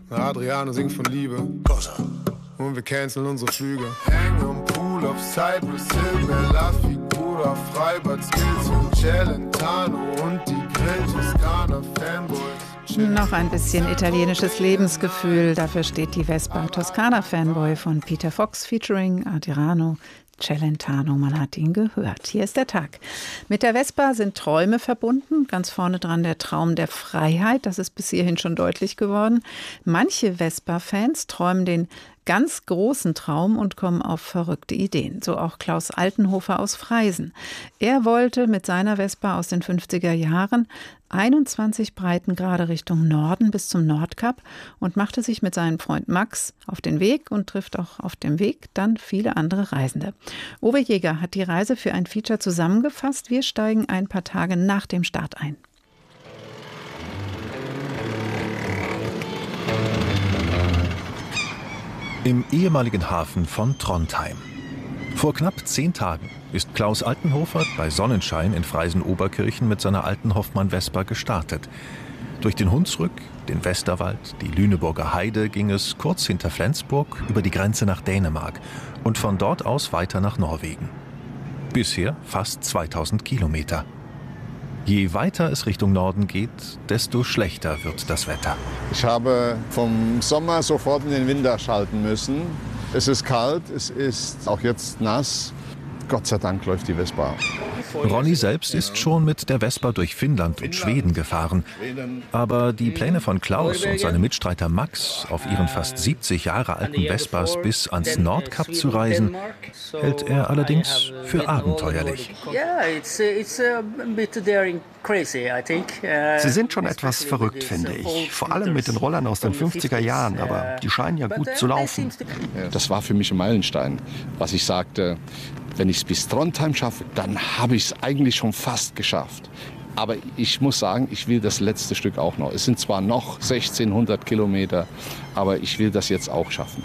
Adriano singt von Liebe. Und wir canceln unsere Flüge. Hängen am Pool auf Cypress Hill, Bella Figura, Freibad Skills und Celentano und die Grill Toskana Fanboys. Noch ein bisschen italienisches Lebensgefühl. Dafür steht die Vespa Toskana Fanboy von Peter Fox featuring Adriano Celentano. Man hat ihn gehört. Hier ist der Tag. Mit der Vespa sind Träume verbunden. Ganz vorne dran der Traum der Freiheit. Das ist bis hierhin schon deutlich geworden. Manche Vespa-Fans träumen den ganz großen Traum und kommen auf verrückte Ideen. So auch Klaus Altenhofer aus Freisen. Er wollte mit seiner Vespa aus den 50er Jahren 21 Breitengrade Richtung Norden bis zum Nordkap und machte sich mit seinem Freund Max auf den Weg und trifft auch auf dem Weg dann viele andere Reisende. Uwe Jäger hat die Reise für ein Feature zusammengefasst. Wir steigen ein paar Tage nach dem Start ein. Im ehemaligen Hafen von Trondheim. Vor knapp 10 Tagen ist Klaus Altenhofer bei Sonnenschein in Freisen-Oberkirchen mit seiner alten Hoffmann-Vespa gestartet. Durch den Hunsrück, den Westerwald, die Lüneburger Heide ging es kurz hinter Flensburg über die Grenze nach Dänemark und von dort aus weiter nach Norwegen. Bisher fast 2000 Kilometer. Je weiter es Richtung Norden geht, desto schlechter wird das Wetter. Ich habe vom Sommer sofort in den Winter schalten müssen. Es ist kalt, es ist auch jetzt nass. Gott sei Dank läuft die Vespa. Ronny selbst ist schon mit der Vespa durch Finnland und Schweden gefahren. Aber die Pläne von Klaus und seinem Mitstreiter Max, auf ihren fast 70 Jahre alten Vespas bis ans Nordkap zu reisen, hält er allerdings für abenteuerlich. Sie sind schon etwas verrückt, finde ich. Vor allem mit den Rollern aus den 50er Jahren, aber die scheinen ja gut zu laufen. Das war für mich ein Meilenstein, was ich sagte. Wenn ich es bis Trondheim schaffe, dann habe ich es eigentlich schon fast geschafft. Aber ich muss sagen, ich will das letzte Stück auch noch. Es sind zwar noch 1600 Kilometer, aber ich will das jetzt auch schaffen.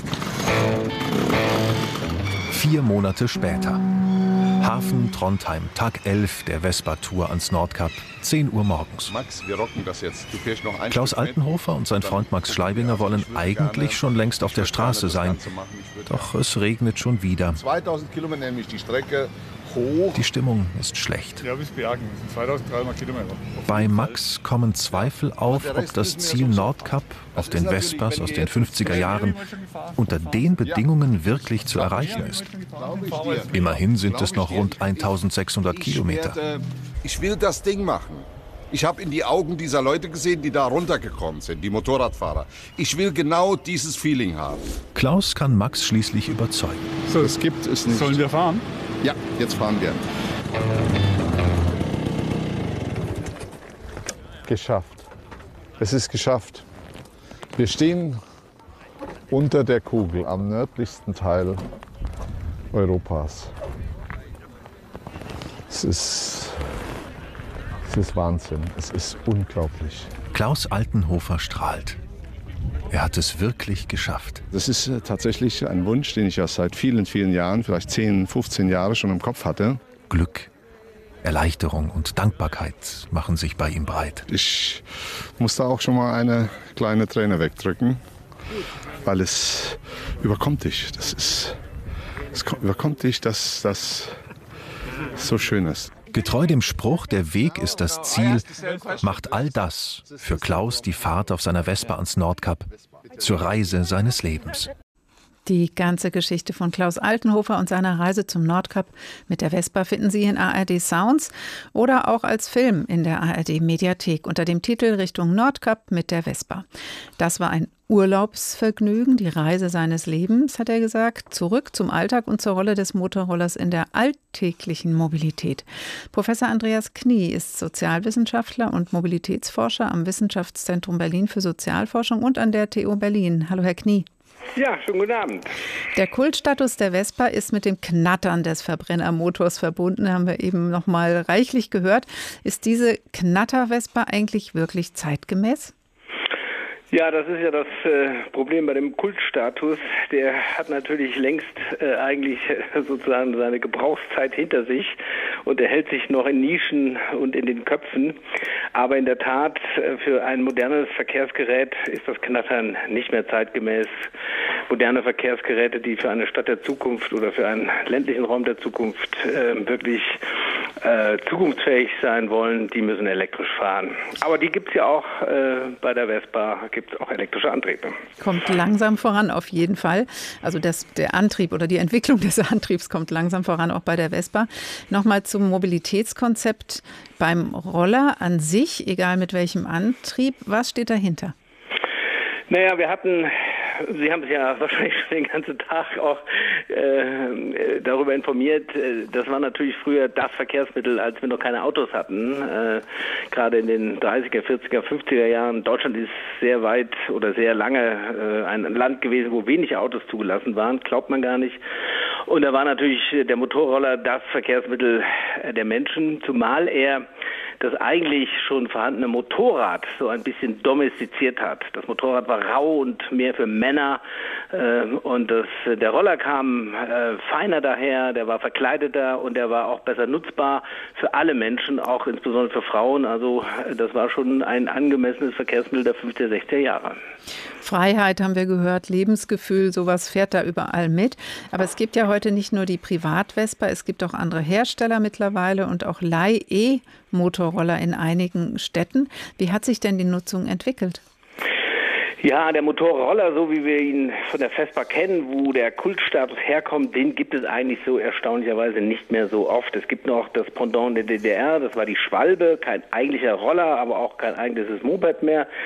4 Monate später. Hafen Trondheim, Tag 11 der Vespa-Tour ans Nordkap, 10 Uhr morgens. Max, wir rocken das jetzt. Du fährst noch ein Klaus Altenhofer und sein Freund Max Schleibinger wollen eigentlich schon längst auf der Straße sein. Doch es regnet schon wieder. 2000 Kilometer nämlich die Strecke hoch. Die Stimmung ist schlecht. Ja, bis Bergen. Das sind 2300 Kilometer. Bei Max kommen Zweifel auf, ob das Ziel Nordkap auf den Vespas aus den 50er Jahren unter den Bedingungen wirklich zu erreichen ist. Immerhin sind es noch rund 1600 Kilometer. Ich will das Ding machen. Ich habe in die Augen dieser Leute gesehen, die da runtergekommen sind, die Motorradfahrer. Ich will genau dieses Feeling haben. Klaus kann Max schließlich überzeugen. So, das gibt es nicht. Sollen wir fahren? Ja, jetzt fahren wir. Geschafft. Es ist geschafft. Wir stehen unter der Kugel am nördlichsten Teil Europas. Es ist Wahnsinn. Es ist unglaublich. Klaus Altenhofer strahlt. Er hat es wirklich geschafft. Das ist tatsächlich ein Wunsch, den ich ja seit vielen, vielen Jahren, vielleicht 10, 15 Jahre schon im Kopf hatte. Glück, Erleichterung und Dankbarkeit machen sich bei ihm breit. Ich musste auch schon mal eine kleine Träne wegdrücken, weil es überkommt dich. Es überkommt dich, dass das so schön ist. Getreu dem Spruch, der Weg ist das Ziel, macht all das für Klaus die Fahrt auf seiner Vespa ans Nordkap zur Reise seines Lebens. Die ganze Geschichte von Klaus Altenhofer und seiner Reise zum Nordkap mit der Vespa finden Sie in ARD Sounds oder auch als Film in der ARD Mediathek unter dem Titel Richtung Nordkap mit der Vespa. Das war ein Urlaubsvergnügen, die Reise seines Lebens, hat er gesagt, zurück zum Alltag und zur Rolle des Motorrollers in der alltäglichen Mobilität. Professor Andreas Knie ist Sozialwissenschaftler und Mobilitätsforscher am Wissenschaftszentrum Berlin für Sozialforschung und an der TU Berlin. Hallo, Herr Knie. Ja, schönen guten Abend. Der Kultstatus der Vespa ist mit dem Knattern des Verbrennermotors verbunden, haben wir eben noch mal reichlich gehört. Ist diese Knatter-Vespa eigentlich wirklich zeitgemäß? Ja, das ist ja das Problem bei dem Kultstatus. Der hat natürlich längst eigentlich sozusagen seine Gebrauchszeit hinter sich und er hält sich noch in Nischen und in den Köpfen. Aber in der Tat, für ein modernes Verkehrsgerät ist das Knattern nicht mehr zeitgemäß. Moderne Verkehrsgeräte, die für eine Stadt der Zukunft oder für einen ländlichen Raum der Zukunft wirklich zukunftsfähig sein wollen, die müssen elektrisch fahren. Aber die gibt es ja auch bei der Vespa, gibt es auch elektrische Antriebe. Kommt langsam voran auf jeden Fall. Also der Antrieb oder die Entwicklung des Antriebs kommt langsam voran, auch bei der Vespa. Nochmal zum Mobilitätskonzept beim Roller an sich, egal mit welchem Antrieb. Was steht dahinter? Naja, Sie haben sich ja wahrscheinlich schon den ganzen Tag auch darüber informiert. Das war natürlich früher das Verkehrsmittel, als wir noch keine Autos hatten. Gerade in den 30er, 40er, 50er Jahren. Deutschland ist sehr weit oder sehr lange ein Land gewesen, wo wenig Autos zugelassen waren. Glaubt man gar nicht. Und da war natürlich der Motorroller das Verkehrsmittel der Menschen, zumal er das eigentlich schon vorhandene Motorrad so ein bisschen domestiziert hat. Das Motorrad war rau und mehr für Männer und der Roller kam feiner daher, der war verkleideter und der war auch besser nutzbar für alle Menschen, auch insbesondere für Frauen. Also das war schon ein angemessenes Verkehrsmittel der 50er, 60er Jahre. Freiheit haben wir gehört, Lebensgefühl, sowas fährt da überall mit. Aber es gibt ja heute nicht nur die Privat-Vespa, es gibt auch andere Hersteller mittlerweile und auch Leih-E-Motorroller in einigen Städten. Wie hat sich denn die Nutzung entwickelt? Ja, der Motorroller, so wie wir ihn von der Vespa kennen, wo der Kultstatus herkommt, den gibt es eigentlich so erstaunlicherweise nicht mehr so oft. Es gibt noch das Pendant der DDR, das war die Schwalbe, kein eigentlicher Roller, aber auch kein eigentliches Moped mehr.